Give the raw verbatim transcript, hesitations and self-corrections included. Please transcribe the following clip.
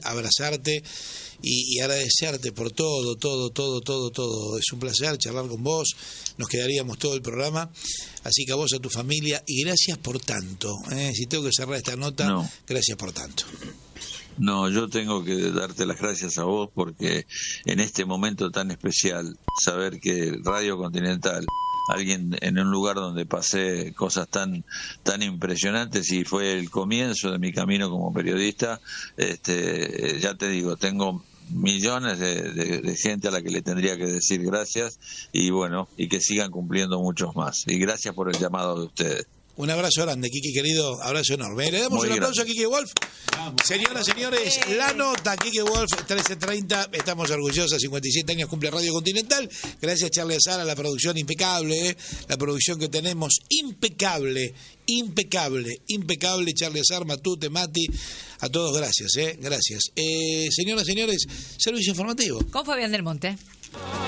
abrazarte y, y agradecerte por todo, todo, todo, todo, todo. Es un placer charlar con vos, nos quedaríamos todo el programa, así que a vos, a tu familia, y gracias por tanto, ¿eh? Si tengo que cerrar esta nota, no. Gracias por tanto. No, yo tengo que darte las gracias a vos porque en este momento tan especial, saber que Radio Continental, alguien en un lugar donde pasé cosas tan tan impresionantes y fue el comienzo de mi camino como periodista, este, ya te digo, tengo millones de, de, de gente a la que le tendría que decir gracias y bueno, y que sigan cumpliendo muchos más. Y gracias por el llamado de ustedes. Un abrazo grande, Kiki querido, abrazo enorme. Le damos Muy un aplauso grande. a Kiki Wolf. Vamos. Señoras, señores, la nota, Kiki Wolf, trece treinta, estamos orgullosos, cincuenta y siete años cumple Radio Continental. Gracias, Charlie Azara, la producción impecable, ¿eh? La producción que tenemos, impecable, impecable, impecable, Charlie Azar, Matute, Mati, a todos gracias, ¿eh? Gracias. Eh, señoras, señores, servicio informativo. Con Fabián del Monte.